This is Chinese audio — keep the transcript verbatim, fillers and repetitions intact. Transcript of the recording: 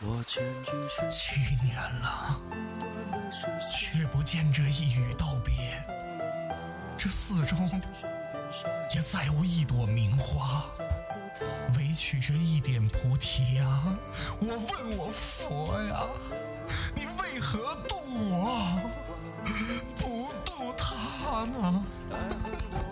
七年了，却不见这一语道别，这寺中也再无一朵名花，唯取这一点菩提呀！我问我佛呀，你为何渡我，不渡他呢？